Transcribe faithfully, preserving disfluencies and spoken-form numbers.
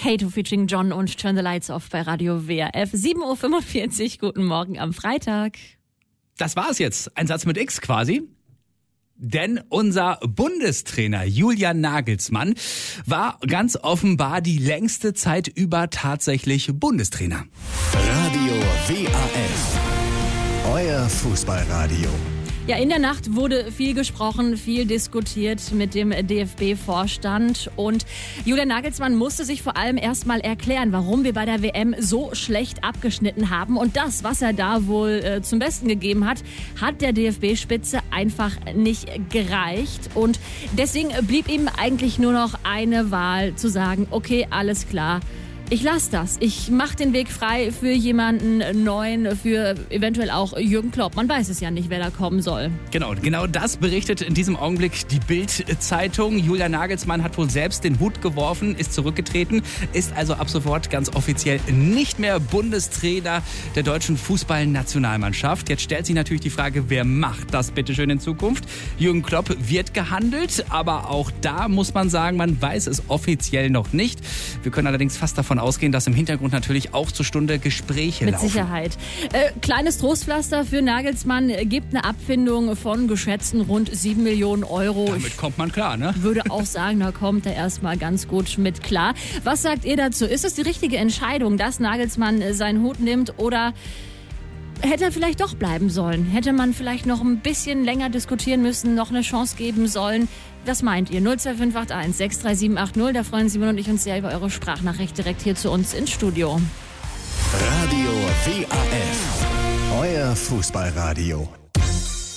Kato featuring John und Turn the Lights Off bei Radio W R F. sieben Uhr fünfundvierzig, guten Morgen am Freitag. Das war's jetzt. Ein Satz mit X quasi. Denn unser Bundestrainer Julian Nagelsmann war ganz offenbar die längste Zeit über tatsächlich Bundestrainer. Radio W A F, euer Fußballradio. Ja, in der Nacht wurde viel gesprochen, viel diskutiert mit dem D F B-Vorstand und Julian Nagelsmann musste sich vor allem erstmal erklären, warum wir bei der W M so schlecht abgeschnitten haben. Und das, was er da wohl äh, zum Besten gegeben hat, hat der D F B-Spitze einfach nicht gereicht. Und deswegen blieb ihm eigentlich nur noch eine Wahl, zu sagen, okay, alles klar. Ich lasse das. Ich mache den Weg frei für jemanden neuen, für eventuell auch Jürgen Klopp. Man weiß es ja nicht, wer da kommen soll. Genau, genau das berichtet in diesem Augenblick die Bild-Zeitung. Julian Nagelsmann hat wohl selbst den Hut geworfen, ist zurückgetreten, ist also ab sofort ganz offiziell nicht mehr Bundestrainer der deutschen Fußballnationalmannschaft. Jetzt stellt sich natürlich die Frage, wer macht das bitteschön in Zukunft? Jürgen Klopp wird gehandelt, aber auch da muss man sagen, man weiß es offiziell noch nicht. Wir können allerdings fast davon ausgehen, dass im Hintergrund natürlich auch zur Stunde Gespräche Mit laufen. Mit Sicherheit. Äh, kleines Trostpflaster für Nagelsmann, gibt eine Abfindung von geschätzten rund sieben Millionen Euro. Damit ich kommt man klar, ne? Ich würde auch sagen, da kommt er erstmal ganz gut mit klar. Was sagt ihr dazu? Ist es die richtige Entscheidung, dass Nagelsmann seinen Hut nimmt oder hätte er vielleicht doch bleiben sollen? Hätte man vielleicht noch ein bisschen länger diskutieren müssen, noch eine Chance geben sollen? Was meint ihr? null zwei fünf acht eins sechs drei sieben acht null. Da freuen Simon und ich uns sehr über eure Sprachnachricht direkt hier zu uns ins Studio. Radio W A F, euer Fußballradio.